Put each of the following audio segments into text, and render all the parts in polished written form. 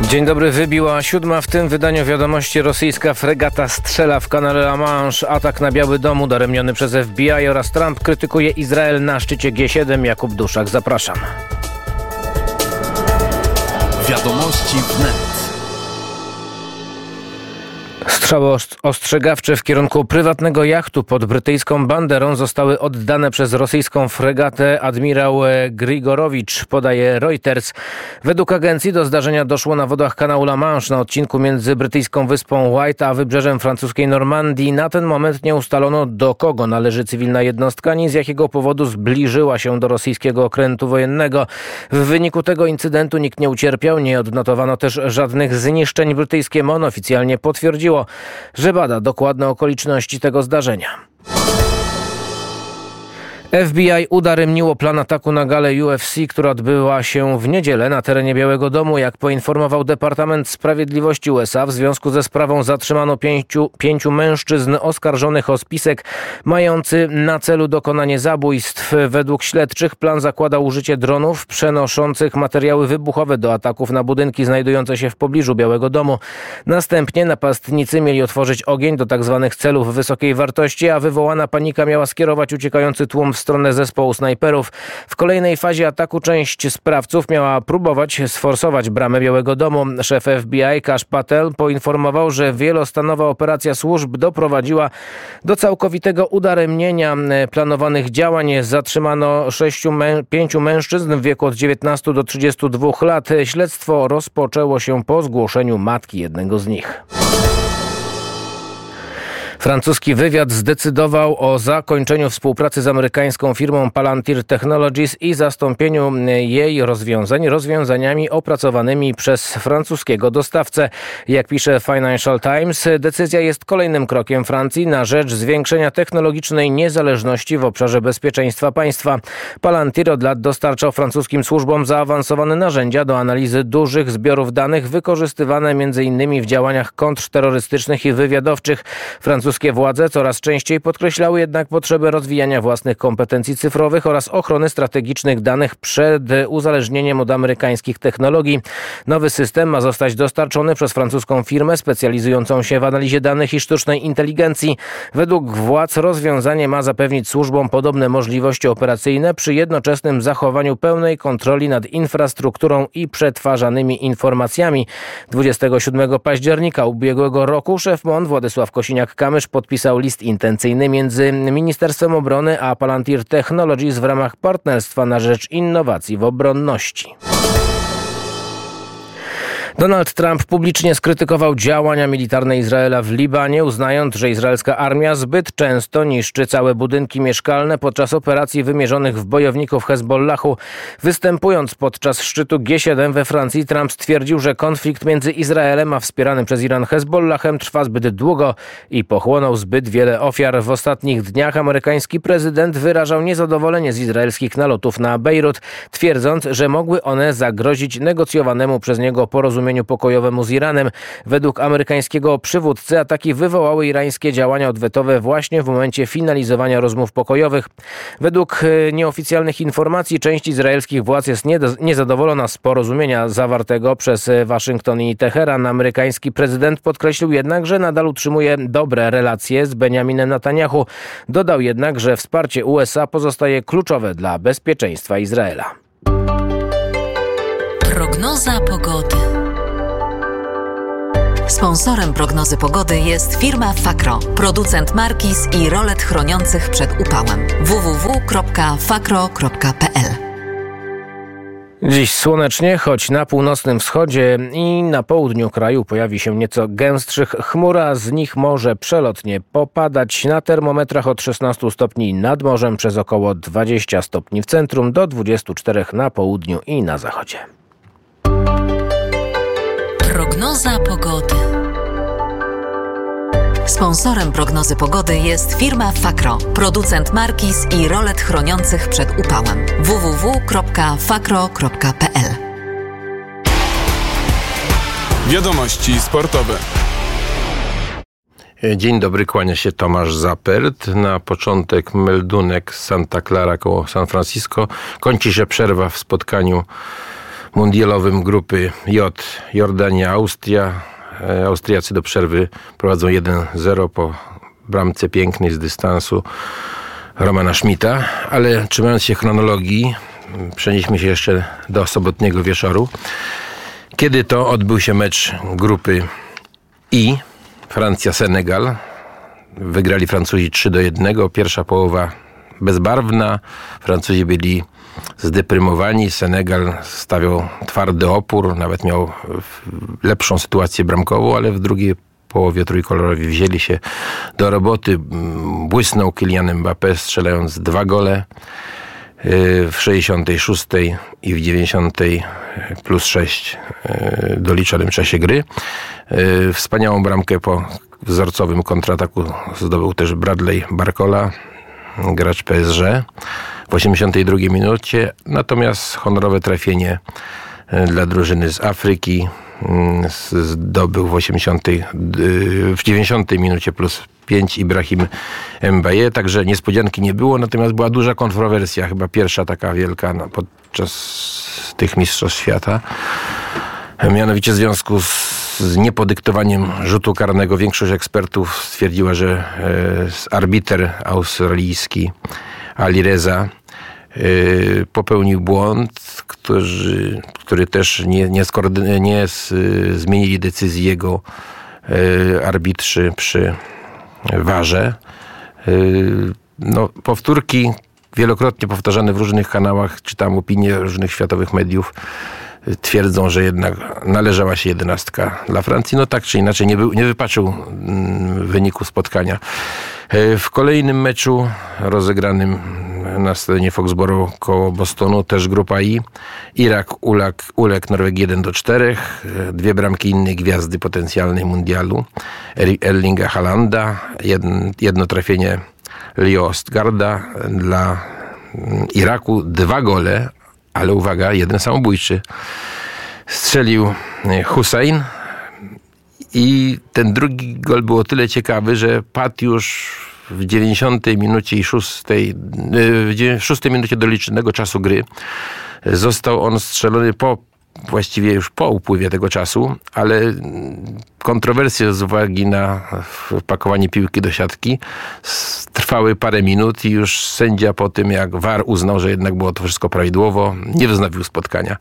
Dzień dobry, wybiła 7. W tym wydaniu wiadomości. Rosyjska fregata strzela w kanale La Manche. Atak na Biały Dom udaremniony przez FBI oraz Trump krytykuje Izrael na szczycie G7. Jakub Duszak, zapraszam. Wiadomości wnet. Strzały ostrzegawcze w kierunku prywatnego jachtu pod brytyjską banderą zostały oddane przez rosyjską fregatę Admirał Grigorowicz, podaje Reuters. Według agencji do zdarzenia doszło na wodach kanału La Manche na odcinku między brytyjską wyspą White a wybrzeżem francuskiej Normandii. Na ten moment nie ustalono, do kogo należy cywilna jednostka, ani z jakiego powodu zbliżyła się do rosyjskiego okrętu wojennego. W wyniku tego incydentu nikt nie ucierpiał, nie odnotowano też żadnych zniszczeń. Brytyjskie MON oficjalnie potwierdziło, że bada dokładne okoliczności tego zdarzenia. FBI udaremniło plan ataku na galę UFC, która odbyła się w niedzielę na terenie Białego Domu. Jak poinformował Departament Sprawiedliwości USA, w związku ze sprawą zatrzymano pięciu mężczyzn oskarżonych o spisek mający na celu dokonanie zabójstw. Według śledczych plan zakłada użycie dronów przenoszących materiały wybuchowe do ataków na budynki znajdujące się w pobliżu Białego Domu. Następnie napastnicy mieli otworzyć ogień do tzw. celów wysokiej wartości, a wywołana panika miała skierować uciekający tłum w stronę zespołu snajperów. W kolejnej fazie ataku część sprawców miała próbować sforsować bramę Białego Domu. Szef FBI Kash Patel poinformował, że wielostanowa operacja służb doprowadziła do całkowitego udaremnienia planowanych działań. Zatrzymano 5 mężczyzn w wieku od 19 do 32 lat. Śledztwo rozpoczęło się po zgłoszeniu matki jednego z nich. Francuski wywiad zdecydował o zakończeniu współpracy z amerykańską firmą Palantir Technologies i zastąpieniu jej rozwiązaniami opracowanymi przez francuskiego dostawcę. Jak pisze Financial Times, decyzja jest kolejnym krokiem Francji na rzecz zwiększenia technologicznej niezależności w obszarze bezpieczeństwa państwa. Palantir od lat dostarczał francuskim służbom zaawansowane narzędzia do analizy dużych zbiorów danych wykorzystywane m.in. w działaniach kontrterrorystycznych i wywiadowczych. Francuskie władze coraz częściej podkreślały jednak potrzebę rozwijania własnych kompetencji cyfrowych oraz ochrony strategicznych danych przed uzależnieniem od amerykańskich technologii. Nowy system ma zostać dostarczony przez francuską firmę specjalizującą się w analizie danych i sztucznej inteligencji. Według władz rozwiązanie ma zapewnić służbom podobne możliwości operacyjne przy jednoczesnym zachowaniu pełnej kontroli nad infrastrukturą i przetwarzanymi informacjami. 27 października ubiegłego roku szef MON Władysław Kosiniak-Kamysz podpisał list intencyjny między Ministerstwem Obrony a Palantir Technologies w ramach partnerstwa na rzecz innowacji w obronności. Donald Trump publicznie skrytykował działania militarne Izraela w Libanie, uznając, że izraelska armia zbyt często niszczy całe budynki mieszkalne podczas operacji wymierzonych w bojowników Hezbollahu. Występując podczas szczytu G7 we Francji, Trump stwierdził, że konflikt między Izraelem a wspieranym przez Iran Hezbollahem trwa zbyt długo i pochłonął zbyt wiele ofiar. W ostatnich dniach amerykański prezydent wyrażał niezadowolenie z izraelskich nalotów na Bejrut, twierdząc, że mogły one zagrozić negocjowanemu przez niego porozumieniu pokojowemu z Iranem. Według amerykańskiego przywódcy ataki wywołały irańskie działania odwetowe właśnie w momencie finalizowania rozmów pokojowych. Według nieoficjalnych informacji część izraelskich władz jest niezadowolona z porozumienia zawartego przez Waszyngton i Teheran. Amerykański prezydent podkreślił jednak, że nadal utrzymuje dobre relacje z Benjaminem Netanyahu. Dodał jednak, że wsparcie USA pozostaje kluczowe dla bezpieczeństwa Izraela. Prognoza pogody. Sponsorem prognozy pogody jest firma Fakro, producent markiz i rolet chroniących przed upałem. www.fakro.pl. Dziś słonecznie, choć na północnym wschodzie i na południu kraju pojawi się nieco gęstszych chmur, a z nich może przelotnie popadać. Na termometrach od 16 stopni nad morzem, przez około 20 stopni w centrum, do 24 na południu i na zachodzie. Prognoza pogody. Sponsorem prognozy pogody jest firma Fakro, producent markiz i rolet chroniących przed upałem. www.fakro.pl. Wiadomości sportowe. Dzień dobry, kłania się Tomasz Zapert. Na początek meldunek z Santa Clara koło San Francisco. Kończy się przerwa w spotkaniu mundialowym grupy J. Jordania, Austria. Austriacy do przerwy prowadzą 1-0 po bramce pięknej z dystansu Romana Schmidta, ale trzymając się chronologii, przenieśmy się jeszcze do sobotniego wieczoru, kiedy to odbył się mecz grupy I, Francja-Senegal. Wygrali Francuzi 3-1. Pierwsza połowa bezbarwna. Francuzi byli zdeprymowani. Senegal stawiał twardy opór. Nawet miał lepszą sytuację bramkową, ale w drugiej połowie trójkolorowi wzięli się do roboty. Błysnął Kylian Mbappé, strzelając 2 gole w 66 i w 90 plus 6 doliczonym czasie gry. Wspaniałą bramkę po wzorcowym kontrataku zdobył też Bradley Barcola, gracz PSG, w 82 minucie. Natomiast honorowe trafienie dla drużyny z Afryki zdobył w 90 minucie plus 5 Ibrahim Mbaye, także niespodzianki nie było, natomiast była duża kontrowersja, chyba pierwsza taka wielka podczas tych mistrzostw świata. Mianowicie w związku z niepodyktowaniem rzutu karnego większość ekspertów stwierdziła, że arbiter australijski Ali Reza popełnił błąd, który też nie zmienili decyzji jego arbitrzy przy warze. Powtórki wielokrotnie powtarzane w różnych kanałach, czytam opinie różnych światowych mediów, twierdzą, że jednak należała się 11 dla Francji. Tak czy inaczej nie wypaczył wyniku spotkania. W kolejnym meczu rozegranym na stadionie Foxborough koło Bostonu, też grupa I. Irak uległ Norwegii 1-4. 2 bramki innej gwiazdy potencjalnej mundialu. Erlinga Haalanda. Jedno trafienie Leo Ostgarda. Dla Iraku 2 gole, ale uwaga, 1 samobójczy. Strzelił Hussein i ten drugi gol był o tyle ciekawy, że padł już w 90 minucie i 6 minucie doliczonego czasu gry. Został on strzelony właściwie już po upływie tego czasu, ale kontrowersje z uwagi na wpakowanie piłki do siatki trwały parę minut i już sędzia po tym, jak VAR uznał, że jednak było to wszystko prawidłowo, nie wznowił spotkania.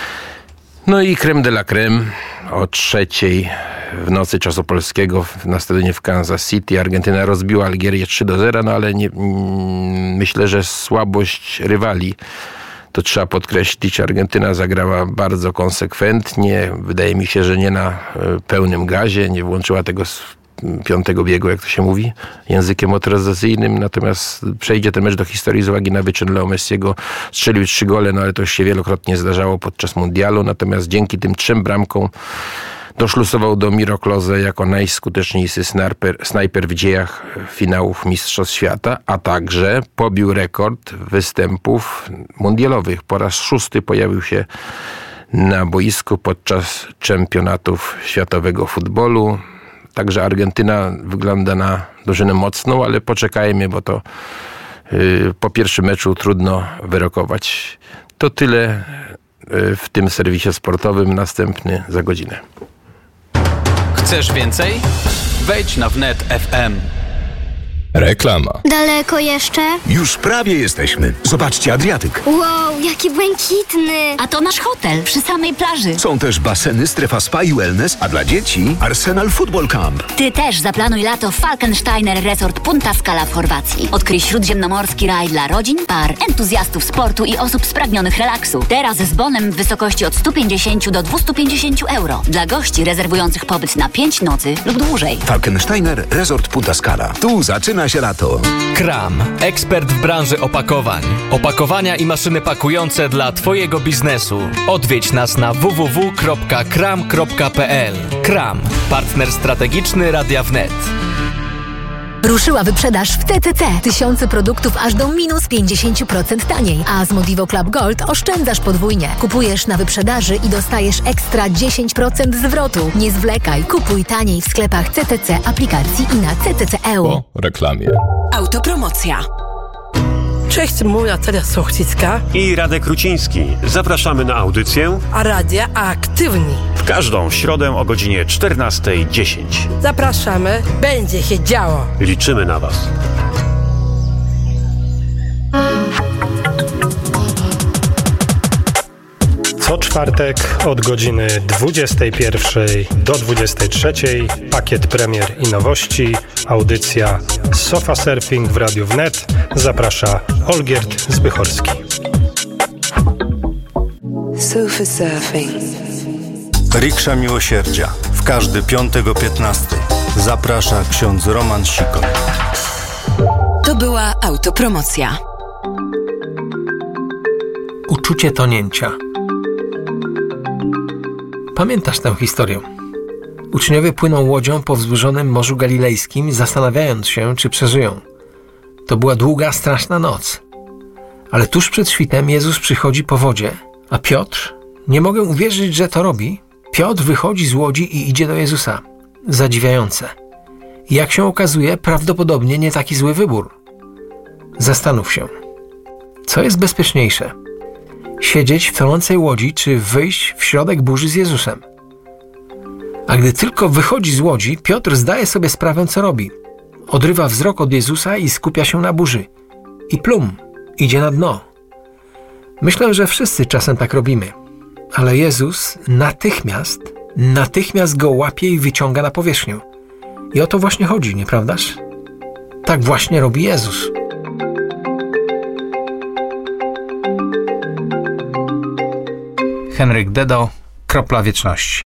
I crème de la crème o 3:00 w nocy czasu polskiego na stadionie w Kansas City. Argentyna rozbiła Algierię 3-0, ale myślę, że słabość rywali to trzeba podkreślić. Argentyna zagrała bardzo konsekwentnie. Wydaje mi się, że nie na pełnym gazie. Nie włączyła tego 5. biegu, jak to się mówi, językiem motoryzacyjnym. Natomiast przejdzie ten mecz do historii z uwagi na wyczyn Leo Messiego. Strzelił 3 gole, ale to już się wielokrotnie zdarzało podczas mundialu. Natomiast dzięki tym 3 bramkom doszlusował do Miro Klose jako najskuteczniejszy snajper w dziejach finałów Mistrzostw Świata, a także pobił rekord występów mundialowych. Po raz 6 pojawił się na boisku podczas czempionatów światowego futbolu. Także Argentyna wygląda na drużynę mocną, ale poczekajmy, bo to po pierwszym meczu trudno wyrokować. To tyle w tym serwisie sportowym. Następny za godzinę. Chcesz więcej? Wejdź na wnet FM. Reklama. Daleko jeszcze? Już prawie jesteśmy. Zobaczcie Adriatyk. Wow, jaki błękitny. A to nasz hotel przy samej plaży. Są też baseny, strefa spa i wellness, a dla dzieci Arsenal Football Camp. Ty też zaplanuj lato w Falkensteiner Resort Punta Scala w Chorwacji. Odkryj śródziemnomorski raj dla rodzin, par, entuzjastów sportu i osób spragnionych relaksu. Teraz z bonem w wysokości od 150 do 250 euro. Dla gości rezerwujących pobyt na 5 nocy lub dłużej. Falkensteiner Resort Punta Scala. Tu zaczyna się lato. Kram. Ekspert w branży opakowań. Opakowania i maszyny pakujące dla Twojego biznesu. Odwiedź nas na www.kram.pl. Kram. Partner strategiczny Radia Wnet. Ruszyła wyprzedaż w CCC. Tysiące produktów aż do minus 50% taniej. A z Modivo Club Gold oszczędzasz podwójnie. Kupujesz na wyprzedaży i dostajesz ekstra 10% zwrotu. Nie zwlekaj. Kupuj taniej w sklepach CCC, aplikacji i na CCC.eu. Po reklamie. Autopromocja. Cześć, moja Teresia Sochcicka i Radek Ruciński. Zapraszamy na audycję A Radia Aktywni. w każdą środę o godzinie 14:10. Zapraszamy, będzie się działo. Liczymy na Was. Co czwartek od godziny 21 do 23 pakiet premier i nowości, audycja Sofa Surfing w Radiu Wnet. Zaprasza Olgierd Zbychorski. Sofa Surfing. Riksza Miłosierdzia. W każdy piątek o 15. Zaprasza ksiądz Roman Sikon. To była autopromocja. Uczucie tonięcia. Pamiętasz tę historię? Uczniowie płyną łodzią po wzburzonym Morzu Galilejskim, zastanawiając się, czy przeżyją. To była długa, straszna noc. Ale tuż przed świtem Jezus przychodzi po wodzie, a Piotr, nie mogę uwierzyć, że to robi, Piotr wychodzi z łodzi i idzie do Jezusa. Zadziwiające. I jak się okazuje, prawdopodobnie nie taki zły wybór. Zastanów się. Co jest bezpieczniejsze? Siedzieć w tonącej łodzi, czy wyjść w środek burzy z Jezusem? A gdy tylko wychodzi z łodzi, Piotr zdaje sobie sprawę, co robi. Odrywa wzrok od Jezusa i skupia się na burzy. I plum, idzie na dno. Myślę, że wszyscy czasem tak robimy. Ale Jezus natychmiast go łapie i wyciąga na powierzchnię. I o to właśnie chodzi, nieprawdaż? Tak właśnie robi Jezus. Henryk Dedo, Kropla Wieczności.